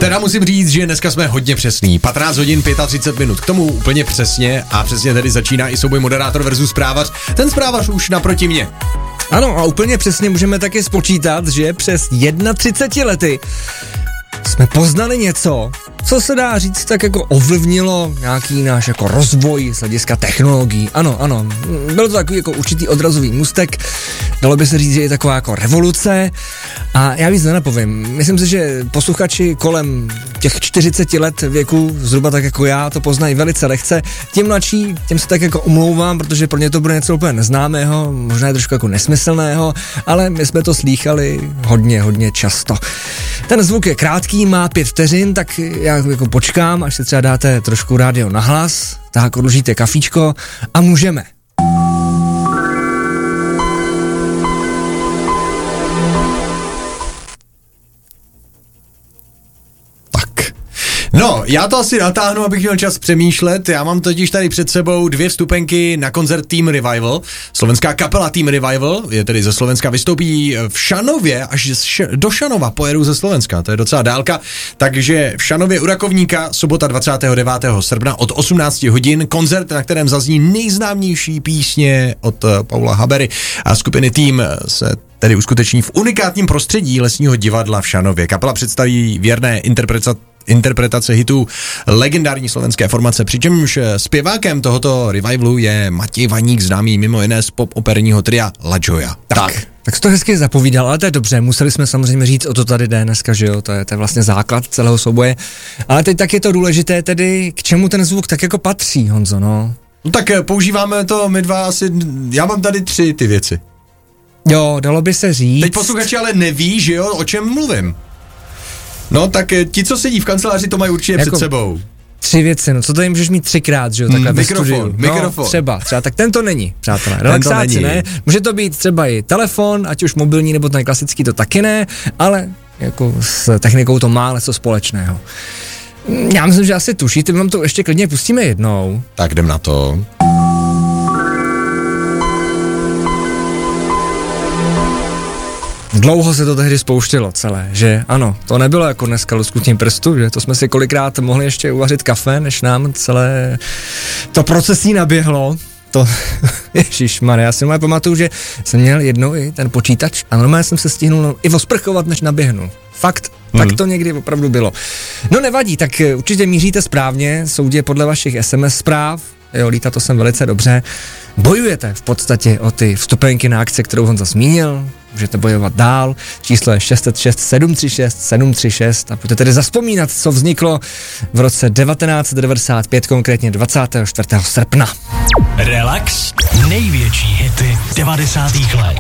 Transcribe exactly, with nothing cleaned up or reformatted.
Teda musím říct, že dneska jsme hodně přesný. patnáct hodin třicet pět minut. K tomu úplně přesně a přesně tedy začíná i souboj moderátor versus zprávař. Ten zprávař už naproti mě. Ano, a úplně přesně můžeme taky spočítat, že přes třicet jedna lety jsme poznali něco, co se dá říct tak jako ovlivnilo nějaký náš jako rozvoj z hlediska technologií. Ano, ano, byl to takový jako určitý odrazový můstek, dalo by se říct, že je taková jako revoluce a já víc nenapovím. Myslím si, že posluchači kolem těch čtyřicet let věku, zhruba tak jako já, to poznají velice lehce. Těm mladší, těm se tak jako omlouvám, protože pro ně to bude něco úplně neznámého, možná je trošku jako nesmyslného, ale my jsme to slýchali hodně, hodně často. Ten zvuk je krátký, má pět vteřin, tak já jako počkám, až se třeba dáte trošku rádio nahlas, tak odložíte kafíčko a můžeme. No, já to asi natáhnu, abych měl čas přemýšlet. Já mám totiž tady před sebou dvě vstupenky na koncert Team Revival. Slovenská kapela Team Revival je tedy ze Slovenska, vystoupí v Šanově, až do Šanova pojedou ze Slovenska, to je docela dálka. Takže v Šanově u Rakovníka sobota dvacátého devátého srpna od osmnácti hodin koncert, na kterém zazní nejznámější písně od Paula Habery a skupiny Team se tedy uskuteční v unikátním prostředí Lesního divadla v Šanově. Kapela představí věrné interpretace interpretace hitů legendární slovenské formace, přičemž zpěvákem tohoto revivalu je Matěj Vaník, známý mimo jiné z pop operního tria La Joya. Tak. tak. Tak jsi to hezky zapovídal, ale to je dobře, museli jsme samozřejmě říct, o to tady jde dneska, že jo, to je, to je vlastně základ celého souboje, ale teď tak je to důležité tedy, k čemu ten zvuk tak jako patří, Honzo, no? No tak používáme to my dva asi, já mám tady tři ty věci. Jo, dalo by se říct. Teď posluchači ale neví, že jo, o čem mluvím. No tak ti, co sedí v kanceláři, to mají určitě jako před sebou. Tři věci, no co tady můžeš mít třikrát, že jo, takhle mm, ve mikrofon, studiu. mikrofon. No, třeba, třeba, tak tento není, přátelé, relaxáci ne, může to být třeba i telefon, ať už mobilní nebo ten klasický, to taky ne, ale jako s technikou to má něco společného. Já myslím, že asi tušíte, my vám to ještě klidně pustíme jednou. Tak jdem na to. Dlouho se to tehdy spouštělo celé, že ano, to nebylo jako dneska lusknutím prstu, že to jsme si kolikrát mohli ještě uvařit kafe, než nám celé to procesí naběhlo. To, ježišmarja, já si normálně pamatuju, že jsem měl jednou i ten počítač a normálně jsem se stihnul no, i osprchovat, než naběhnu. Fakt, hmm. tak to někdy opravdu bylo. No nevadí, tak určitě míříte správně, soudě podle vašich es em es zpráv, jo, Líta, to jsem velice dobře. Bojujete v podstatě o ty vstupenky na akce, kterou Honza zmínil, můžete bojovat dál, číslo je šest set šest sedm tři šest sedm tři šest a pojďte tedy zazpomínat, co vzniklo v roce devatenáct set devadesát pět, konkrétně dvacátého čtvrtého srpna. Relax, největší hity devadesátých let.